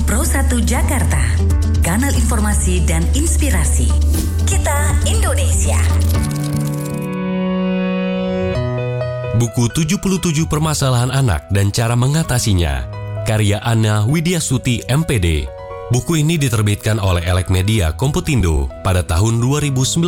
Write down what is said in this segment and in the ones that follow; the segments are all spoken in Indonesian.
Pro 1 Jakarta, kanal informasi dan inspirasi. Kita Indonesia. Buku 77 Permasalahan Anak dan Cara Mengatasinya, karya Anna Widyasuti MPD. Buku ini diterbitkan oleh Elek Media Komputindo pada tahun 2019.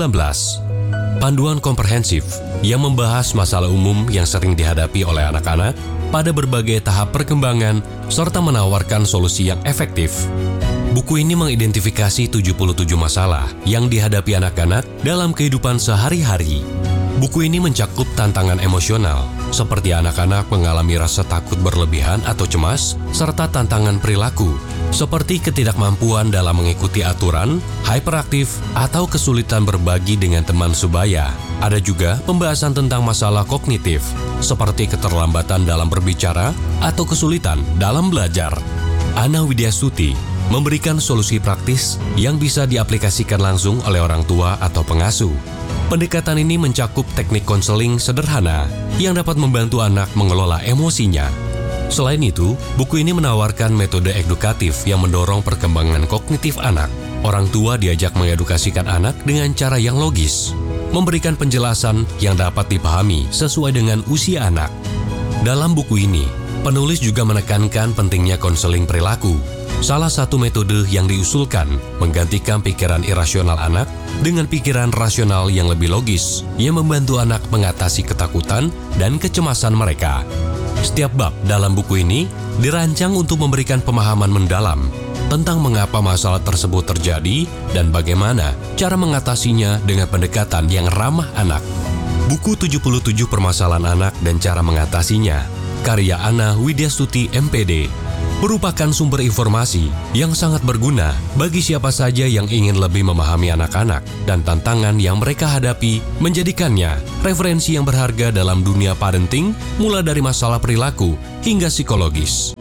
Panduan komprehensif yang membahas masalah umum yang sering dihadapi oleh anak-anak pada berbagai tahap perkembangan serta menawarkan solusi yang efektif. Buku ini mengidentifikasi 77 masalah yang dihadapi anak-anak dalam kehidupan sehari-hari. Buku ini mencakup tantangan emosional, seperti anak-anak mengalami rasa takut berlebihan atau cemas, serta tantangan perilaku, seperti ketidakmampuan dalam mengikuti aturan, hyperaktif, atau kesulitan berbagi dengan teman sebaya. Ada juga pembahasan tentang masalah kognitif, seperti keterlambatan dalam berbicara atau kesulitan dalam belajar. Anna Widyasuti memberikan solusi praktis yang bisa diaplikasikan langsung oleh orang tua atau pengasuh. Pendekatan ini mencakup teknik konseling sederhana yang dapat membantu anak mengelola emosinya. Selain itu, buku ini menawarkan metode edukatif yang mendorong perkembangan kognitif anak. Orang tua diajak mengedukasikan anak dengan cara yang logis, memberikan penjelasan yang dapat dipahami sesuai dengan usia anak. Dalam buku ini, penulis juga menekankan pentingnya konseling perilaku. Salah satu metode yang diusulkan menggantikan pikiran irasional anak dengan pikiran rasional yang lebih logis, yang membantu anak mengatasi ketakutan dan kecemasan mereka. Setiap bab dalam buku ini dirancang untuk memberikan pemahaman mendalam tentang mengapa masalah tersebut terjadi dan bagaimana cara mengatasinya dengan pendekatan yang ramah anak. Buku 77 Permasalahan Anak dan Cara Mengatasinya, karya Anna Widyasuti MPD, merupakan sumber informasi yang sangat berguna bagi siapa saja yang ingin lebih memahami anak-anak dan tantangan yang mereka hadapi, menjadikannya referensi yang berharga dalam dunia parenting, mulai dari masalah perilaku hingga psikologis.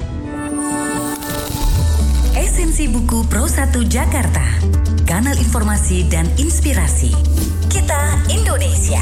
Esensi buku Pro 1 Jakarta, kanal informasi dan inspirasi. Kita Indonesia.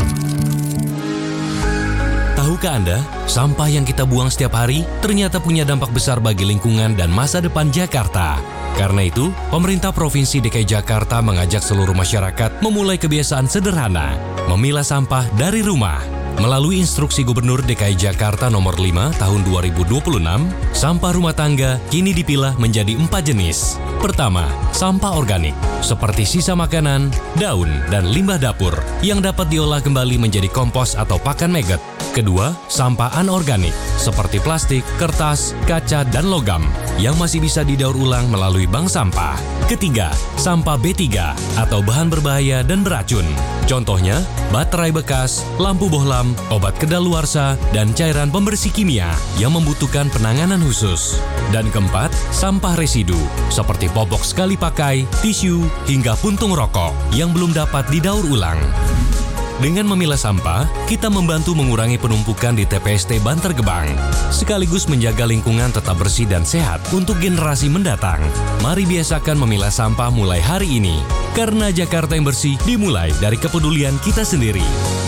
Tahukah Anda, sampah yang kita buang setiap hari ternyata punya dampak besar bagi lingkungan dan masa depan Jakarta. Karena itu, pemerintah Provinsi DKI Jakarta mengajak seluruh masyarakat memulai kebiasaan sederhana, memilah sampah dari rumah. Melalui instruksi Gubernur DKI Jakarta nomor 5 tahun 2026, sampah rumah tangga kini dipilah menjadi 4 jenis. Pertama, sampah organik, seperti sisa makanan, daun, dan limbah dapur yang dapat diolah kembali menjadi kompos atau pakan maggot. Kedua, sampah anorganik, seperti plastik, kertas, kaca, dan logam, yang masih bisa didaur ulang melalui bank sampah. Ketiga, sampah B3, atau bahan berbahaya dan beracun. Contohnya, baterai bekas, lampu bohlam, obat kedaluarsa, dan cairan pembersih kimia yang membutuhkan penanganan khusus. Dan keempat, sampah residu, seperti popok sekali pakai, tisu, hingga puntung rokok yang belum dapat didaur ulang. Dengan memilah sampah, kita membantu mengurangi penumpukan di TPST Bantar Gebang, sekaligus menjaga lingkungan tetap bersih dan sehat untuk generasi mendatang. Mari biasakan memilah sampah mulai hari ini, karena Jakarta yang bersih dimulai dari kepedulian kita sendiri.